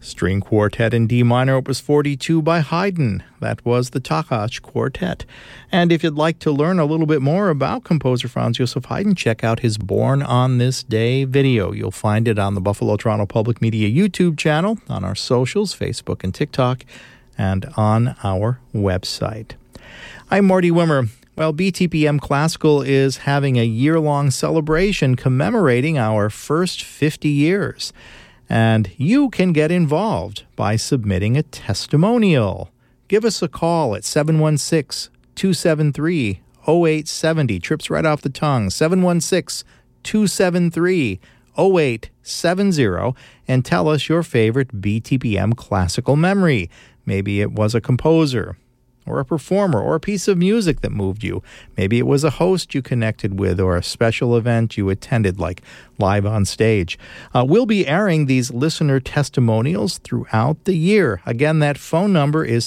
String Quartet in D minor, opus 42 by Haydn. That was the Takács Quartet. And if you'd like to learn a little bit more about composer Franz Joseph Haydn, check out his Born on This Day video. You'll find it on the Buffalo Toronto Public Media YouTube channel, on our socials, Facebook and TikTok, and on our website. I'm Marty Wimmer. Well, BTPM Classical is having a year-long celebration commemorating our first 50 years. And you can get involved by submitting a testimonial. Give us a call at 716-273-0870. Trips right off the tongue. 716-273-0870. And tell us your favorite BTPM classical memory. Maybe it was a composer, or a performer, or a piece of music that moved you. Maybe it was a host you connected with, or a special event you attended, like Live on Stage. We'll be airing these listener testimonials throughout the year. Again, that phone number is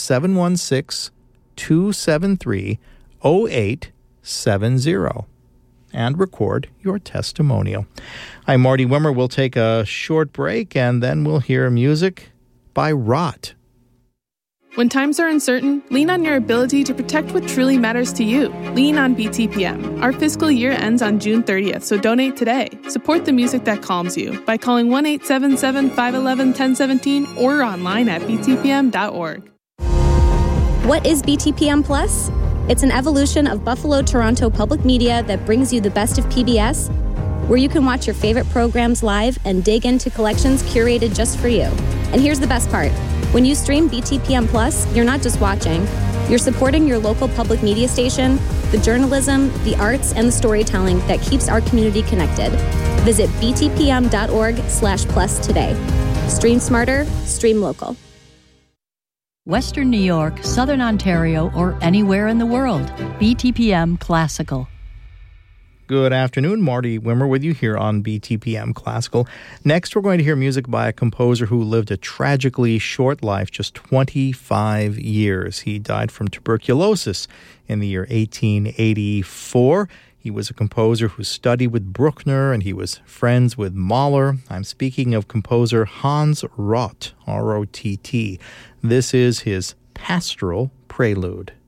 716-273-0870. And record your testimonial. I'm Marty Wimmer. We'll take a short break, and then we'll hear music by Rot. When times are uncertain, lean on your ability to protect what truly matters to you. Lean on BTPM. Our fiscal year ends on June 30th, so donate today. Support the music that calms you by calling 1-877-511-1017 or online at btpm.org. What is BTPM Plus? It's an evolution of Buffalo Toronto Public Media that brings you the best of PBS, where you can watch your favorite programs live and dig into collections curated just for you. And here's the best part. When you stream BTPM Plus, you're not just watching. You're supporting your local public media station, the journalism, the arts, and the storytelling that keeps our community connected. Visit btpm.org/plus today. Stream smarter, stream local. Western New York, Southern Ontario, or anywhere in the world. BTPM Classical. Good afternoon, Marty Wimmer with you here on BTPM Classical. Next, we're going to hear music by a composer who lived a tragically short life, just 25 years. He died from tuberculosis in the year 1884. He was a composer who studied with Bruckner, and he was friends with Mahler. I'm speaking of composer Hans Rott, R-O-T-T. This is his Pastoral Prelude.